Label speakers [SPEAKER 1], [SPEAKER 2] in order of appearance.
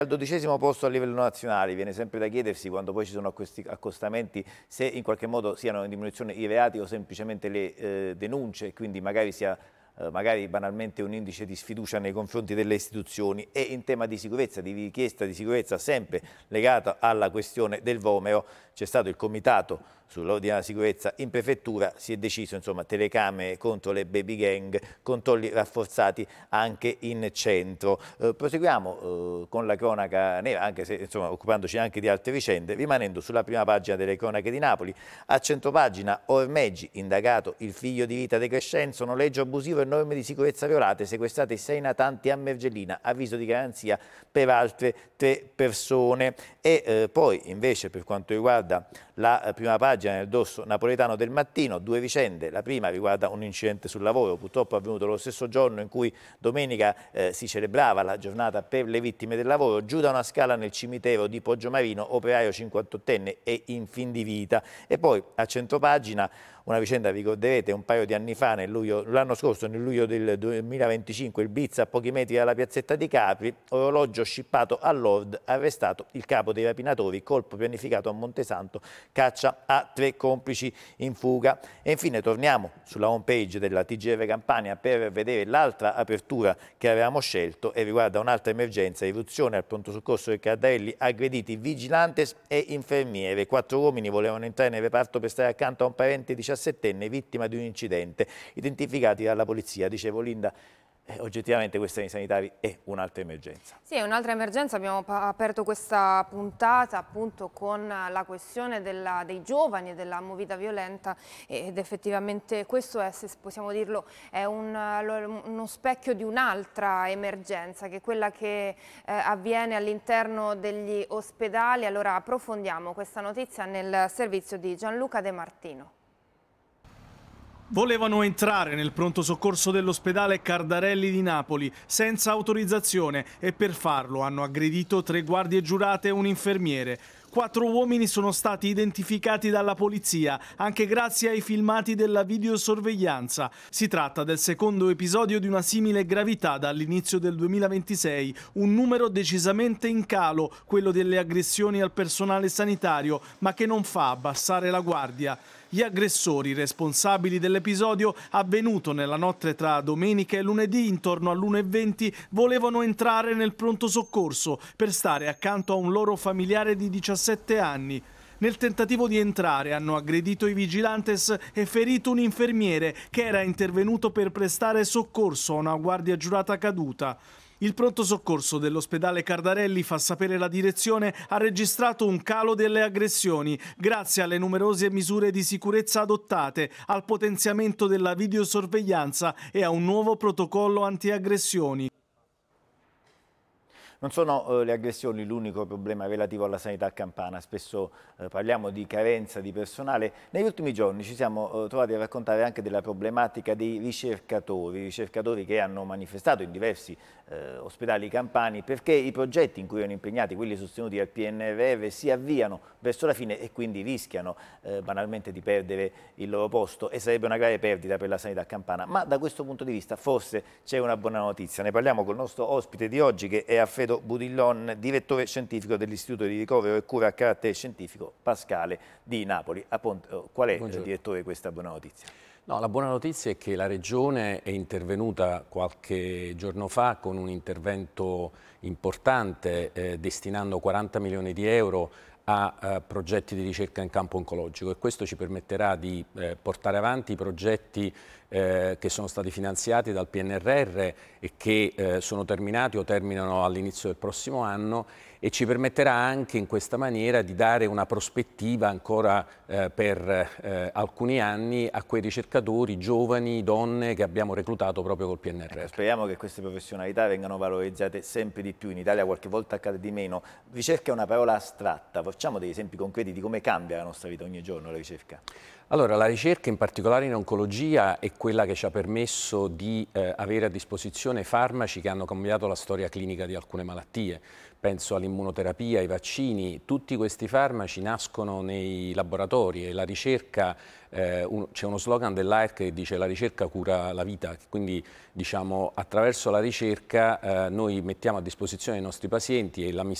[SPEAKER 1] Al 12° posto a livello nazionale. Viene sempre da chiedersi, quando poi ci sono questi accostamenti, se in qualche modo siano in diminuzione i reati o semplicemente le denunce, quindi magari sia banalmente un indice di sfiducia nei confronti delle istituzioni. E in tema di sicurezza, di richiesta di sicurezza sempre legata alla questione del Vomero, c'è stato il comitato sull'ordine della sicurezza in prefettura, si è deciso insomma telecamere contro le baby gang, controlli rafforzati anche in centro. Proseguiamo con la cronaca nera, anche se insomma occupandoci anche di altre vicende, rimanendo sulla prima pagina delle cronache di Napoli. A centropagina: Ormeggi, indagato il figlio di Rita De Crescenzo, noleggio abusivo e norme di sicurezza violate, sequestrate 6 natanti a Mergellina, avviso di garanzia per altre 3 persone. E poi invece per quanto riguarda la prima pagina nel dorso napoletano del Mattino, 2 vicende. La prima riguarda un incidente sul lavoro, purtroppo avvenuto lo stesso giorno in cui domenica si celebrava la giornata per le vittime del lavoro. Giù da una scala nel cimitero di Poggiomarino, operaio 58enne è in fin di vita. E poi a centropagina una vicenda, vi ricorderete, un paio di anni fa, l'anno scorso, nel luglio del 2025, il blitz a pochi metri dalla piazzetta di Capri, orologio scippato a Lord, arrestato il capo dei rapinatori, colpo pianificato a Montesanto, caccia a 3 complici in fuga. E infine torniamo sulla home page della TGR Campania per vedere l'altra apertura che avevamo scelto e riguarda un'altra emergenza: irruzione al pronto soccorso del Cardarelli, aggrediti vigilantes e infermiere. 4 uomini volevano entrare nel reparto per stare accanto a un parente 17enne vittima di un incidente, identificati dalla polizia. Dicevo, Linda, oggettivamente questa nei sanitari è un'altra emergenza.
[SPEAKER 2] Sì, è un'altra emergenza. Abbiamo aperto questa puntata appunto con la questione dei giovani e della movida violenta, ed effettivamente questo è, se possiamo dirlo, è uno specchio di un'altra emergenza, che è quella che avviene all'interno degli ospedali. Allora approfondiamo questa notizia nel servizio di Gianluca De Martino.
[SPEAKER 3] Volevano entrare nel pronto soccorso dell'ospedale Cardarelli di Napoli senza autorizzazione e per farlo hanno aggredito 3 guardie giurate e un infermiere. 4 uomini sono stati identificati dalla polizia, anche grazie ai filmati della videosorveglianza. Si tratta del secondo episodio di una simile gravità dall'inizio del 2026, un numero decisamente in calo, quello delle aggressioni al personale sanitario, ma che non fa abbassare la guardia. Gli aggressori responsabili dell'episodio, avvenuto nella notte tra domenica e lunedì intorno all'1:20, volevano entrare nel pronto soccorso per stare accanto a un loro familiare di 17 anni. Nel tentativo di entrare hanno aggredito i vigilantes e ferito un infermiere che era intervenuto per prestare soccorso a una guardia giurata caduta. Il pronto soccorso dell'ospedale Cardarelli, fa sapere la direzione, ha registrato un calo delle aggressioni grazie alle numerose misure di sicurezza adottate, al potenziamento della videosorveglianza e a un nuovo protocollo antiaggressioni.
[SPEAKER 1] Non sono le aggressioni l'unico problema relativo alla sanità campana, spesso parliamo di carenza di personale. Negli ultimi giorni ci siamo trovati a raccontare anche della problematica dei ricercatori che hanno manifestato in diversi ospedali campani perché i progetti in cui erano impegnati, quelli sostenuti dal PNRR, si avviano verso la fine e quindi rischiano banalmente di perdere il loro posto, e sarebbe una grave perdita per la sanità campana. Ma da questo punto di vista forse c'è una buona notizia. Ne parliamo col nostro ospite di oggi, che è Alfredo Budillon, direttore scientifico dell'Istituto di Ricovero e Cura a carattere scientifico Pascale di Napoli. Qual è, direttore, questa buona notizia?
[SPEAKER 4] No, la buona notizia è che la Regione è intervenuta qualche giorno fa con un intervento importante, destinando 40 milioni di euro a progetti di ricerca in campo oncologico, e questo ci permetterà di portare avanti i progetti che sono stati finanziati dal PNRR e che sono terminati o terminano all'inizio del prossimo anno, e ci permetterà anche in questa maniera di dare una prospettiva ancora per alcuni anni a quei ricercatori giovani, donne che abbiamo reclutato proprio col PNRR.
[SPEAKER 1] Speriamo che queste professionalità vengano valorizzate sempre di più. In Italia qualche volta accade di meno. Ricerca è una parola astratta, facciamo degli esempi concreti di come cambia la nostra vita ogni giorno la ricerca.
[SPEAKER 4] Allora, la ricerca, in particolare in oncologia, è quella che ci ha permesso di avere a disposizione farmaci che hanno cambiato la storia clinica di alcune malattie. Penso all'immunoterapia, ai vaccini, tutti questi farmaci nascono nei laboratori e la ricerca, c'è uno slogan dell'AIRC che dice la ricerca cura la vita, quindi diciamo attraverso la ricerca noi mettiamo a disposizione i nostri pazienti e la missione